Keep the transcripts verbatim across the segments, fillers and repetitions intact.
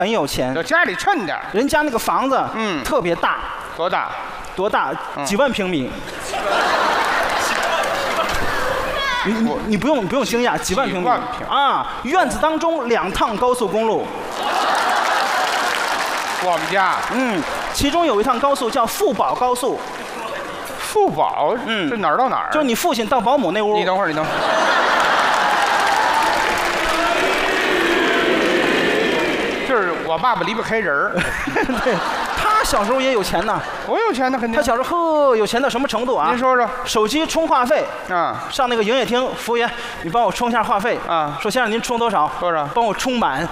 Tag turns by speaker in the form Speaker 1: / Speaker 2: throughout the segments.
Speaker 1: 很有钱，
Speaker 2: 有家里趁点。
Speaker 1: 人家那个房子，
Speaker 2: 嗯，
Speaker 1: 特别大，
Speaker 2: 多大？
Speaker 1: 多大？
Speaker 2: 嗯、
Speaker 1: 几万平米。你你你不用不用惊讶，几万平米啊！院子当中两趟高速公路。
Speaker 2: 我们家，
Speaker 1: 嗯，其中有一趟高速叫富宝高速。
Speaker 2: 富宝，
Speaker 1: 嗯，
Speaker 2: 这哪儿到哪儿？
Speaker 1: 就是你父亲到保姆那屋。
Speaker 2: 你等会儿，你等会儿。就是我爸爸离不开人儿。
Speaker 1: 对，他小时候也有钱呐。
Speaker 2: 我有钱呢，肯定。
Speaker 1: 他小时候呵有钱到什么程度啊？
Speaker 2: 您说说。
Speaker 1: 手机充话费
Speaker 2: 啊，
Speaker 1: 上那个营业厅，服务员，你帮我充一下话费
Speaker 2: 啊。
Speaker 1: 说先生您充多少？
Speaker 2: 多少？
Speaker 1: 帮我充满。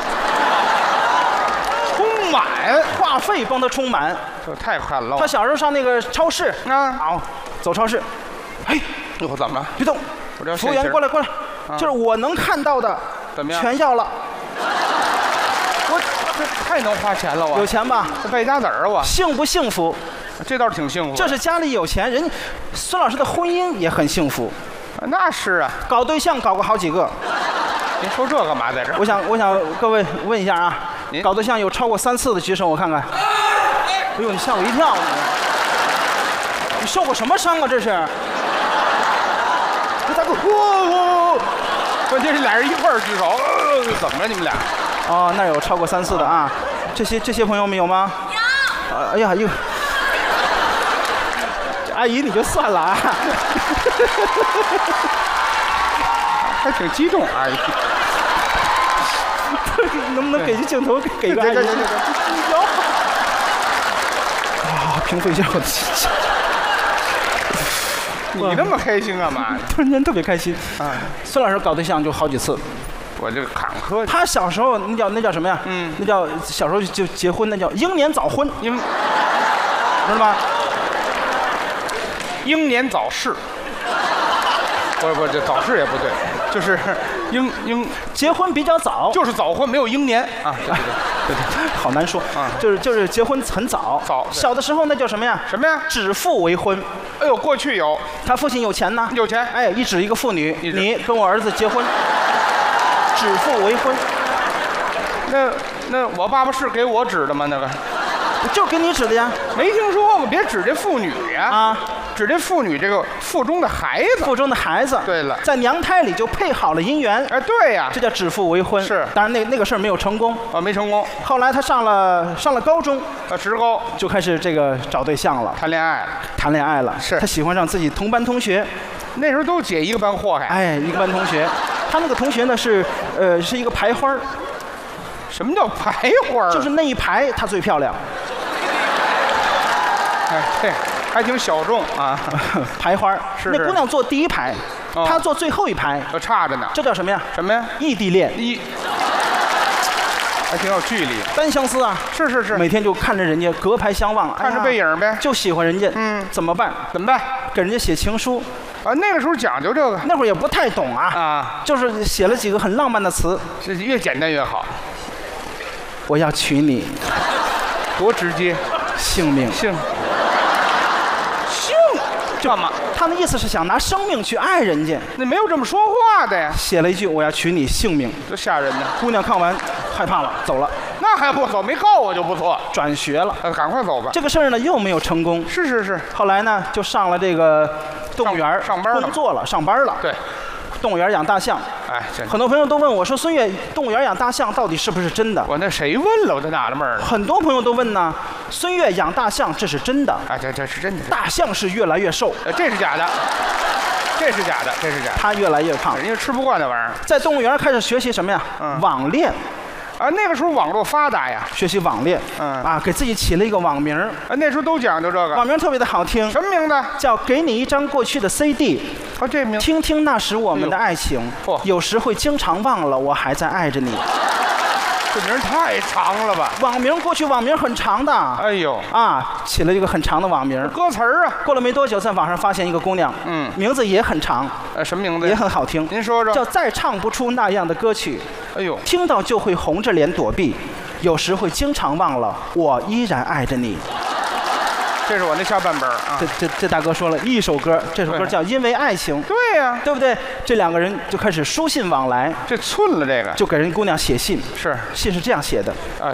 Speaker 2: 充满
Speaker 1: 话费帮他充满。
Speaker 2: 这太狠了。
Speaker 1: 他小时候上那个超市
Speaker 2: 啊，
Speaker 1: 好，走超市，哎，
Speaker 2: 哟怎么了？
Speaker 1: 别动，服务员过来过来，就是我能看到的，
Speaker 2: 怎么样？
Speaker 1: 全要了。
Speaker 2: 我这太能花钱了，我
Speaker 1: 有钱吧？
Speaker 2: 这败家子儿，我
Speaker 1: 幸不幸福？
Speaker 2: 这倒是挺幸福。
Speaker 1: 这是家里有钱人，孙老师的婚姻也很幸福。
Speaker 2: 那是啊，
Speaker 1: 搞对象搞过好几个。
Speaker 2: 您说这干嘛在这儿？
Speaker 1: 我想，我想各位问一下啊，搞对象有超过三次的举手，我看看。哎呦，你吓我一跳！你你受过什么伤啊？这是？大哥，
Speaker 2: 哇！关键是俩人一块儿举手，呃，怎么了你们俩？
Speaker 1: 哦，那有超过三次的啊。这些这些朋友们有吗？
Speaker 3: 有。
Speaker 1: 啊、哎呀，哟，阿姨你就算了啊。
Speaker 2: 还挺激动，阿姨。
Speaker 1: 能不能给这镜头给个阿姨？有。啊，平复一下我的心情。
Speaker 2: 你那么开心干嘛呢？
Speaker 1: 突然间特别开心啊！孙老师搞对象就好几次。
Speaker 2: 我这个坎坷。
Speaker 1: 他小时候那叫那叫什么呀？嗯，那叫小时候就结婚，那叫英年早婚，
Speaker 2: 英，
Speaker 1: 知道吗？
Speaker 2: 英年早逝。不不，这早逝也不对，就是英英
Speaker 1: 结婚比较早，
Speaker 2: 就是早婚，没有英年啊。对对对
Speaker 1: 对对，好难说啊。就是就是结婚很早，
Speaker 2: 早
Speaker 1: 小的时候那叫什么呀？
Speaker 2: 什么呀？
Speaker 1: 指腹为婚。
Speaker 2: 哎呦，过去有，
Speaker 1: 他父亲有钱呢，
Speaker 2: 有钱。
Speaker 1: 哎，一指一个妇女，你跟我儿子结婚，指腹为婚。
Speaker 2: 那那我爸爸是给我指的吗？那个，
Speaker 1: 就给你指的呀。
Speaker 2: 没听说过，别指这妇女呀。
Speaker 1: 啊。
Speaker 2: 指这妇女这个腹中的孩子，
Speaker 1: 腹中的孩子。
Speaker 2: 对了，
Speaker 1: 在娘胎里就配好了姻缘。
Speaker 2: 哎，对呀，
Speaker 1: 这叫指腹为婚。
Speaker 2: 是，
Speaker 1: 当然那那个事儿没有成功。
Speaker 2: 啊，没成功。
Speaker 1: 后来他上了上了高中，
Speaker 2: 呃，职高
Speaker 1: 就开始这个找对象了，
Speaker 2: 谈恋爱了，
Speaker 1: 谈恋爱了。
Speaker 2: 是，
Speaker 1: 他喜欢上自己同班同学。
Speaker 2: 那时候都姐一个班祸害。
Speaker 1: 哎，一个班同学，他那个同学呢是呃是一个排花。
Speaker 2: 什么叫排花？
Speaker 1: 就是那一排她最漂亮。
Speaker 2: 哎，对。还挺小众啊，
Speaker 1: 排花
Speaker 2: 是
Speaker 1: 那姑娘坐第一排，
Speaker 2: 哦、
Speaker 1: 她坐最后一排，
Speaker 2: 都差着呢。
Speaker 1: 这叫什么呀？
Speaker 2: 什么呀？
Speaker 1: 异地恋。
Speaker 2: 一，还挺有距离。
Speaker 1: 单相思啊。
Speaker 2: 是是是。
Speaker 1: 每天就看着人家隔排相望，
Speaker 2: 看着背影呗，
Speaker 1: 就喜欢人家。
Speaker 2: 嗯，
Speaker 1: 怎么办？
Speaker 2: 怎么办？
Speaker 1: 给人家写情书。
Speaker 2: 啊，那个时候讲究这个。
Speaker 1: 那会儿也不太懂啊。
Speaker 2: 啊。
Speaker 1: 就是写了几个很浪漫的词。
Speaker 2: 这越简单越好。
Speaker 1: 我要娶你。
Speaker 2: 多直接。
Speaker 1: 性命。
Speaker 2: 性。干嘛？
Speaker 1: 他的意思是想拿生命去爱人家。
Speaker 2: 那没有这么说话的呀。
Speaker 1: 写了一句我要娶你性命，
Speaker 2: 多吓人呢。
Speaker 1: 姑娘看完害怕了，走了。
Speaker 2: 那还不走，没告我就不错。
Speaker 1: 转学了，
Speaker 2: 呃，赶快走吧。
Speaker 1: 这个事儿呢又没有成功。
Speaker 2: 是是是。
Speaker 1: 后来呢就上了这个动物园
Speaker 2: 上班了，
Speaker 1: 工作了，上班了。
Speaker 2: 对。
Speaker 1: 动物园养大象，
Speaker 2: 哎，
Speaker 1: 很多朋友都问我说：“孙越，动物园养大象到底是不是真的？”
Speaker 2: 我那谁问了，我就纳了闷了。
Speaker 1: 很多朋友都问呢，孙越养大象这是真的？
Speaker 2: 哎，这这是真的。
Speaker 1: 大象是越来越瘦，
Speaker 2: 呃，这是假的，这是假的，这是假的。
Speaker 1: 它越来越胖，
Speaker 2: 人家吃不惯那玩意儿。
Speaker 1: 在动物园开始学习什么呀？嗯，网恋。
Speaker 2: 啊，那个时候网络发达呀，
Speaker 1: 学习网恋，嗯啊，给自己起了一个网名
Speaker 2: 啊，那时候都讲究这个，
Speaker 1: 网名特别的好听，
Speaker 2: 什么名字？
Speaker 1: 叫给你一张过去的 C D，
Speaker 2: 啊，这名，
Speaker 1: 听听那时我们的爱情，
Speaker 2: 哎、
Speaker 1: 有时会经常忘了我还在爱着你。
Speaker 2: 这名太长了吧？
Speaker 1: 网名过去网名很长的，
Speaker 2: 哎呦
Speaker 1: 啊，起了一个很长的网名，
Speaker 2: 歌词儿啊。
Speaker 1: 过了没多久，在网上发现一个姑娘，嗯，名字也很长，
Speaker 2: 呃，什么名字？
Speaker 1: 也很好听。
Speaker 2: 您说说。
Speaker 1: 叫再唱不出那样的歌曲。
Speaker 2: 哎呦，
Speaker 1: 听到就会红着脸躲避，有时会经常忘了我依然爱着你。
Speaker 2: 这是我那下半本啊。
Speaker 1: 这这这大哥说了一首歌，这首歌叫《因为爱情》。
Speaker 2: 对呀、啊，
Speaker 1: 对不对？这两个人就开始书信往来，
Speaker 2: 这寸了这个，
Speaker 1: 就给人姑娘写信。
Speaker 2: 是，
Speaker 1: 信是这样写的
Speaker 2: 啊，